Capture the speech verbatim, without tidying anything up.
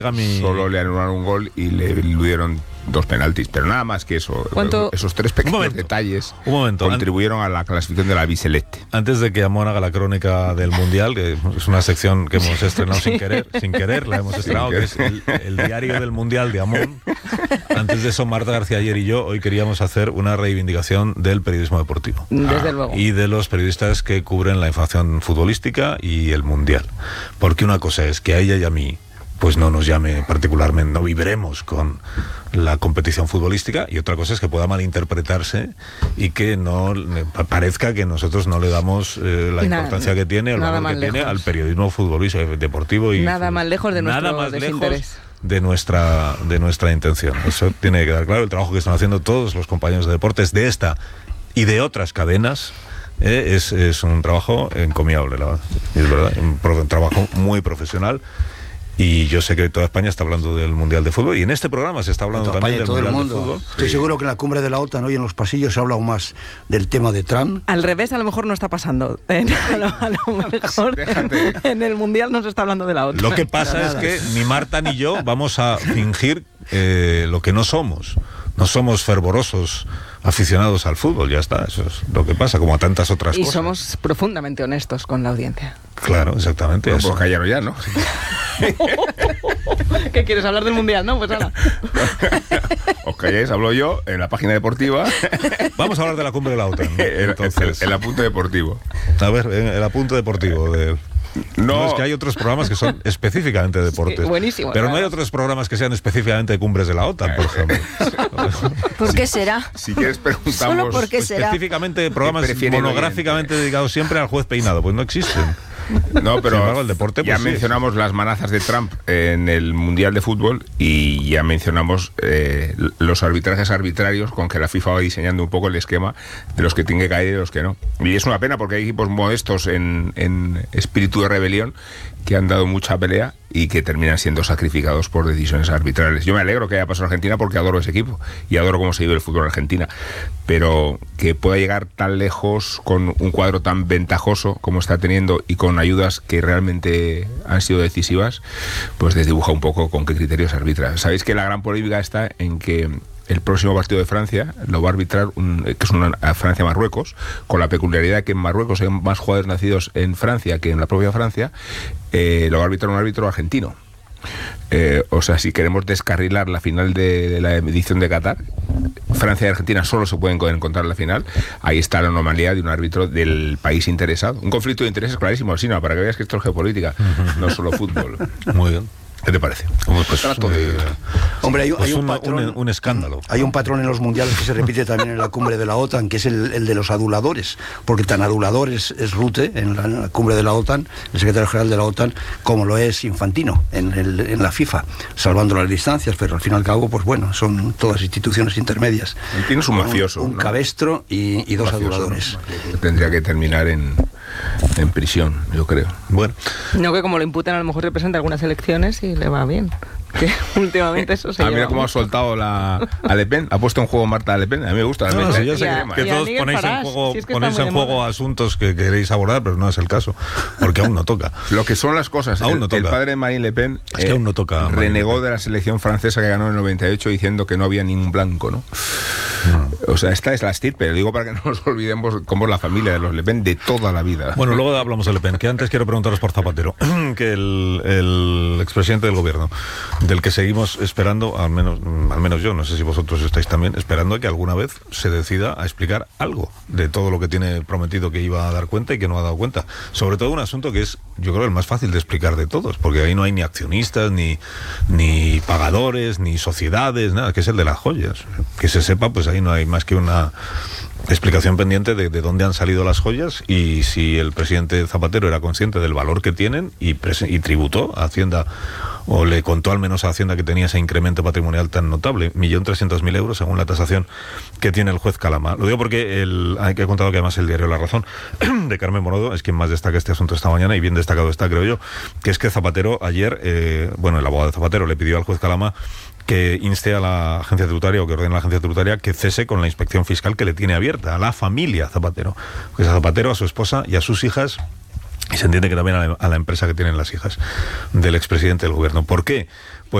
Solo le anularon un gol y le eludieron dos penaltis, pero nada más que eso. ¿Cuánto? Esos tres pequeños detalles un momento, contribuyeron a la clasificación de la Biselette. Antes de que Amón haga la crónica del Mundial, que es una sección que hemos estrenado sin querer, sin querer la hemos estrenado, que es el, el diario del Mundial de Amón. Antes de eso, Marta García ayer y yo hoy queríamos hacer una reivindicación del periodismo deportivo. Desde ah, luego. Y de los periodistas que cubren la información futbolística y el Mundial. Porque una cosa es que a ella y a mí pues no nos llame particularmente, no vibremos con la competición futbolística, y otra cosa es que pueda malinterpretarse y que no parezca que nosotros no le damos eh, la nada, importancia que tiene, el valor que lejos. tiene al periodismo futbolístico, deportivo y nada más lejos de nuestro nada más desinterés. lejos de nuestra de nuestra intención. Eso tiene que quedar claro. El trabajo que están haciendo todos los compañeros de deportes de esta y de otras cadenas eh, es, es un trabajo encomiable, la verdad. Es verdad, un, pro, un trabajo muy profesional. Y yo sé que toda España está hablando del Mundial de Fútbol, y en este programa se está hablando también del Mundial de Fútbol. Estoy sí. seguro que en la cumbre de la OTAN, hoy en los pasillos, se ha hablado más del tema de Trump. Al revés, a lo mejor no está pasando. Eh, a, lo, a lo mejor en el Mundial no se está hablando de la OTAN. Lo que pasa es que ni Marta ni yo vamos a fingir eh, lo que no somos. No somos fervorosos aficionados al fútbol, ya está, eso es lo que pasa, como a tantas otras y cosas. Y somos profundamente honestos con la audiencia. Claro, exactamente. No puedo callarlo ya, ¿no? ¿Qué quieres hablar del Mundial? No, pues nada. Os calláis, hablo yo en la página deportiva. Vamos a hablar de la cumbre de la OTAN, ¿no? Entonces, el, el apunte deportivo. A ver, el apunte deportivo de... No. no, es que hay otros programas que son específicamente de deportes. Sí, buenísimo. Pero claro. no hay otros programas que sean específicamente de cumbres de la OTAN, por ejemplo. ¿Por qué será? Si quieres preguntamos... ¿Solo por qué pues será? Específicamente programas monográficamente dedicados siempre al juez Peinado, pues no existen. No, pero embargo, el deporte, ya pues mencionamos sí. las manazas de Trump en el Mundial de Fútbol, y ya mencionamos eh, los arbitrajes arbitrarios con que la FIFA va diseñando un poco el esquema de los que tienen que caer y de los que no. Y es una pena porque hay equipos modestos en, en espíritu de rebelión que han dado mucha pelea y que terminan siendo sacrificados por decisiones arbitrales. Yo me alegro que haya pasado en Argentina porque adoro ese equipo y adoro cómo se vive el fútbol en Argentina, pero que pueda llegar tan lejos con un cuadro tan ventajoso como está teniendo y con ayudas que realmente han sido decisivas, pues desdibuja un poco con qué criterios arbitra. Sabéis que la gran polémica está en que el próximo partido de Francia lo va a arbitrar, un, que es una Francia-Marruecos, con la peculiaridad que en Marruecos hay más jugadores nacidos en Francia que en la propia Francia, eh, lo va a arbitrar un árbitro argentino. Eh, o sea, si queremos descarrilar la final de, de la edición de Qatar, Francia y Argentina solo se pueden encontrar en la final. Ahí está la anomalía de un árbitro del país interesado. Un conflicto de intereses clarísimo, Sina, para que veas que esto es geopolítica, no solo fútbol. Muy bien. ¿Qué te parece? Pues, Trato de... eh, Hombre, hay, pues hay un, un, patrón, un, un escándalo. Hay un patrón en los mundiales que se repite también en la cumbre de la OTAN, que es el, el de los aduladores, porque tan adulador es, es Rutte en la, en la cumbre de la OTAN, el secretario general de la OTAN, como lo es Infantino en, el, en la FIFA, salvando las distancias, pero al fin y al cabo, pues bueno, son todas instituciones intermedias. Infantino es un mafioso. Un, un ¿no? cabestro y, y dos mafioso, aduladores. ¿no? Tendría que terminar en... en prisión, yo creo. Bueno. No, que como lo imputan, a lo mejor representa algunas elecciones y le va bien. Que últimamente eso se ah, lleva mira cómo mucho. ha soltado la a Le Pen. Ha puesto en juego Marta a Le Pen. A mí me gusta. No, no, sí, yo sé Ya, que, que ya, todos Miguel ponéis Farage, en juego, si es que ponéis está en muy de juego moda. asuntos que queréis abordar, pero no es el caso, porque aún no toca. Lo que son las cosas. Aún el, no toca. el padre de Marine Le Pen Es que eh, aún no toca, renegó de la selección francesa que ganó en el noventa y ocho diciendo que no había ningún blanco, ¿no? No. O sea, esta es la estirpe. Lo digo para que no nos olvidemos cómo es la familia de los Le Pen de toda la vida. Bueno, luego hablamos de Le Pen, que antes quiero preguntaros por Zapatero, que el, el expresidente del gobierno, del que seguimos esperando, al menos, al menos yo, no sé si vosotros estáis también, esperando que alguna vez se decida a explicar algo de todo lo que tiene prometido que iba a dar cuenta y que no ha dado cuenta. Sobre todo un asunto que es, yo creo, el más fácil de explicar de todos, porque ahí no hay ni accionistas, ni, ni pagadores, ni sociedades, nada, que es el de las joyas. Que se sepa, pues ahí no hay más que una explicación pendiente de, de dónde han salido las joyas y si el presidente Zapatero era consciente del valor que tienen y, y tributó a Hacienda, o le contó al menos a Hacienda que tenía ese incremento patrimonial tan notable, un millón trescientos mil euros según la tasación que tiene el juez Calama. Lo digo porque el, hay que ha contado que además el diario La Razón de Carmen Morodo es quien más destaca este asunto esta mañana, y bien destacado está, creo yo, que es que Zapatero ayer, eh, bueno, el abogado de Zapatero le pidió al juez Calama que inste a la agencia tributaria, o que ordene a la agencia tributaria que cese con la inspección fiscal que le tiene abierta a la familia Zapatero, pues a Zapatero, a su esposa y a sus hijas y se entiende que también a la, a la empresa que tienen las hijas del expresidente del gobierno. ¿Por qué?